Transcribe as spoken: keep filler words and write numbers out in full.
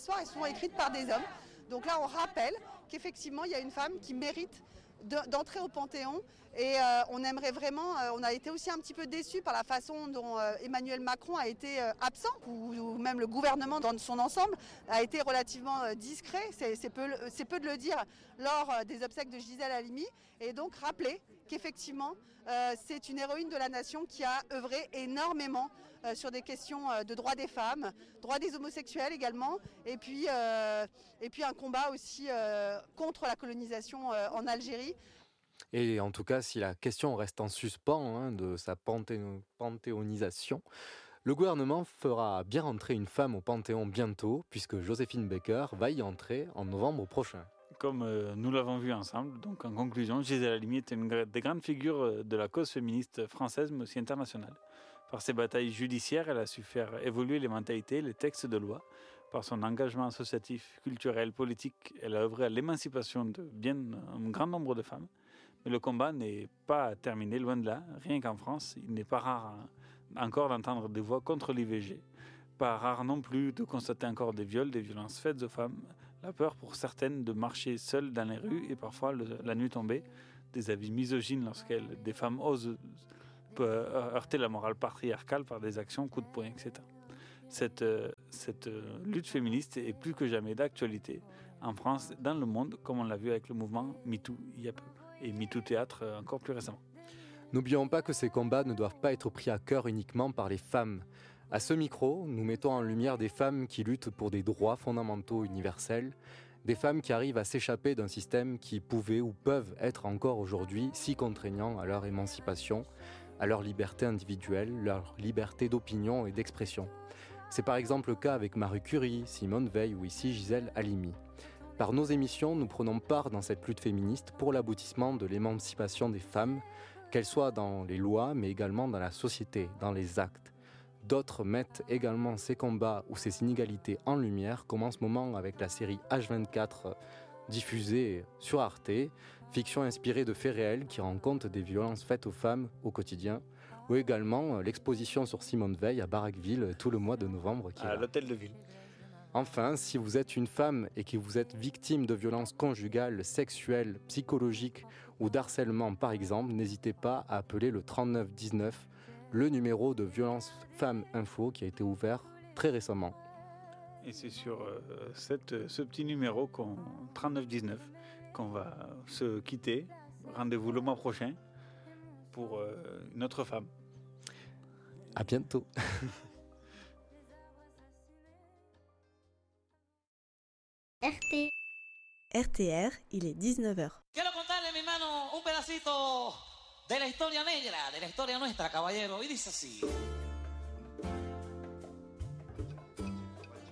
histoires elles sont écrites par des hommes. Donc là, on rappelle qu'effectivement, il y a une femme qui mérite de, d'entrer au Panthéon. Et euh, on aimerait vraiment, euh, on a été aussi un petit peu déçus par la façon dont euh, Emmanuel Macron a été euh, absent, ou, ou même le gouvernement dans son ensemble a été relativement euh, discret, c'est, c'est, peu, c'est peu de le dire, lors euh, des obsèques de Gisèle Halimi. Et donc rappeler qu'effectivement, euh, c'est une héroïne de la nation qui a œuvré énormément euh, sur des questions euh, de droits des femmes, droits des homosexuels également, et puis, euh, et puis un combat aussi euh, contre la colonisation euh, en Algérie. Et en tout cas, si la question reste en suspens hein, de sa panthéon- panthéonisation, le gouvernement fera bien rentrer une femme au Panthéon bientôt, puisque Joséphine Baker va y entrer en novembre prochain. Comme euh, nous l'avons vu ensemble, donc en conclusion, Gisèle Halimi est une des grandes figures de la cause féministe française, mais aussi internationale. Par ses batailles judiciaires, elle a su faire évoluer les mentalités, les textes de loi. Par son engagement associatif, culturel, politique, elle a œuvré à l'émancipation de bien un grand nombre de femmes. Mais le combat n'est pas terminé, loin de là. Rien qu'en France, il n'est pas rare encore d'entendre des voix contre l'I V G. Pas rare non plus de constater encore des viols, des violences faites aux femmes. La peur pour certaines de marcher seules dans les rues et parfois le, la nuit tombée. Des avis misogynes lorsqu'elles, des femmes osent heurter la morale patriarcale par des actions, coups de poing, et cetera. Cette, cette lutte féministe est plus que jamais d'actualité en France, dans le monde, comme on l'a vu avec le mouvement MeToo il y a peu. Et MeToo Théâtre encore plus récemment. N'oublions pas que ces combats ne doivent pas être pris à cœur uniquement par les femmes. À ce micro, nous mettons en lumière des femmes qui luttent pour des droits fondamentaux universels, des femmes qui arrivent à s'échapper d'un système qui pouvait ou peuvent être encore aujourd'hui si contraignant à leur émancipation, à leur liberté individuelle, leur liberté d'opinion et d'expression. C'est par exemple le cas avec Marie Curie, Simone Veil ou ici Gisèle Halimi. Par nos émissions, nous prenons part dans cette lutte féministe pour l'aboutissement de l'émancipation des femmes, qu'elles soient dans les lois, mais également dans la société, dans les actes. D'autres mettent également ces combats ou ces inégalités en lumière, comme en ce moment avec la série H vingt-quatre diffusée sur Arte, fiction inspirée de faits réels qui rend compte des violences faites aux femmes au quotidien, ou également l'exposition sur Simone Veil à Baraqueville tout le mois de novembre. Qui à l'hôtel de ville. Enfin, si vous êtes une femme et que vous êtes victime de violences conjugales, sexuelles, psychologiques ou d'harcèlement par exemple, n'hésitez pas à appeler le trente-neuf dix-neuf, le numéro de Violence Femmes Info qui a été ouvert très récemment. Et c'est sur euh, cette, ce petit numéro qu'on, trente-neuf dix-neuf qu'on va se quitter. Rendez-vous le mois prochain pour euh, une autre femme. À bientôt. R T. R T R, il est dix-neuf heures. Quiero contarle, mi hermano, un pedacito de la historia negra, de la historia nuestra, caballero. Y dice así.